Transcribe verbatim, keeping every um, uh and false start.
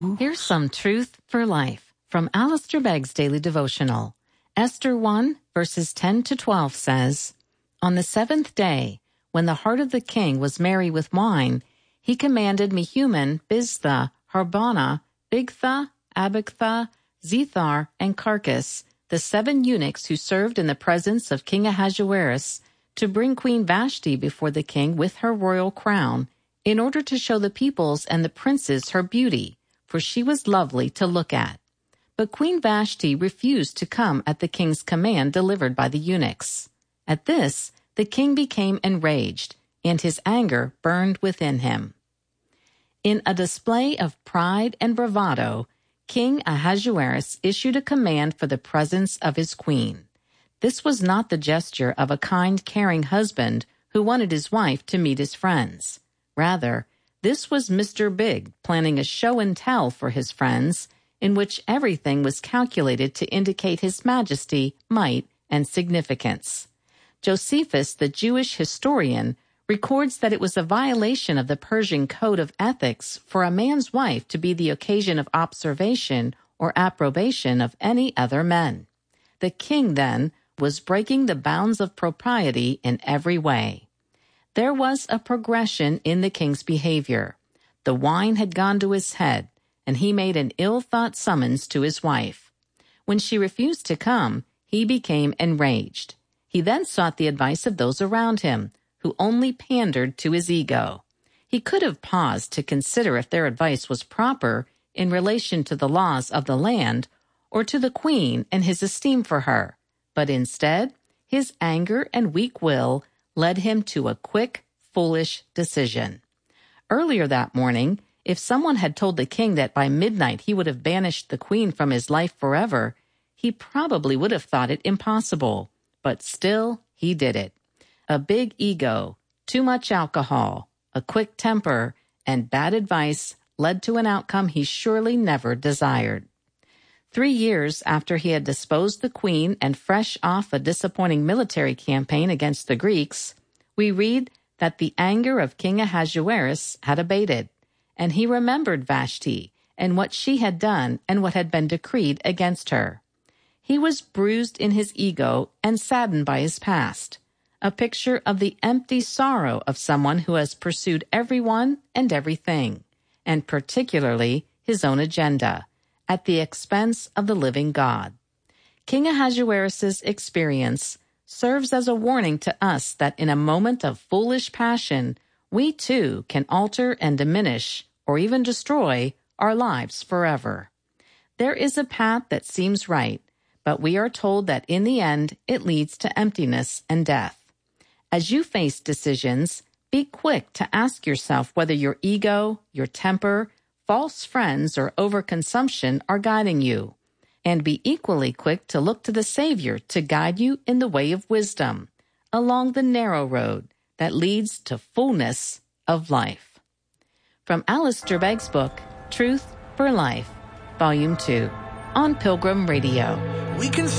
Here's some truth for life from Alistair Begg's Daily Devotional. Esther one, verses ten to twelve says, On the seventh day, when the heart of the king was merry with wine, he commanded Mehuman, Biztha, Harbona, Bigtha, Abagtha, Zethar, and Carcass, the seven eunuchs who served in the presence of King Ahasuerus, to bring Queen Vashti before the king with her royal crown, in order to show the peoples and the princes her beauty, for she was lovely to look at. But Queen Vashti refused to come at the king's command delivered by the eunuchs. At this, the king became enraged, and his anger burned within him. In a display of pride and bravado, King Ahasuerus issued a command for the presence of his queen. This was not the gesture of a kind, caring husband who wanted his wife to meet his friends. Rather, this was Mister Big planning a show and tell for his friends, in which everything was calculated to indicate his majesty, might, and significance. Josephus, the Jewish historian, records that it was a violation of the Persian code of ethics for a man's wife to be the occasion of observation or approbation of any other men. The king, then, was breaking the bounds of propriety in every way. There was a progression in the king's behavior. The wine had gone to his head, and he made an ill-thought summons to his wife. When she refused to come, he became enraged. He then sought the advice of those around him, who only pandered to his ego. He could have paused to consider if their advice was proper in relation to the laws of the land or to the queen and his esteem for her, but instead, his anger and weak will led him to a quick, foolish decision. Earlier that morning, if someone had told the king that by midnight he would have banished the queen from his life forever, he probably would have thought it impossible. But still, he did it. A big ego, too much alcohol, a quick temper, and bad advice led to an outcome he surely never desired. Three years after he had disposed the queen and fresh off a disappointing military campaign against the Greeks, we read that the anger of King Ahasuerus had abated, and he remembered Vashti and what she had done and what had been decreed against her. He was bruised in his ego and saddened by his past, a picture of the empty sorrow of someone who has pursued everyone and everything, and particularly his own agenda, at the expense of the living God. King Ahasuerus' experience serves as a warning to us that in a moment of foolish passion, we too can alter and diminish, or even destroy, our lives forever. There is a path that seems right, but we are told that in the end it leads to emptiness and death. As you face decisions, be quick to ask yourself whether your ego, your temper, false friends, or overconsumption are guiding you, and be equally quick to look to the Savior to guide you in the way of wisdom, along the narrow road that leads to fullness of life. From Alistair Begg's book, Truth for Life, Volume two, on Pilgrim Radio. We can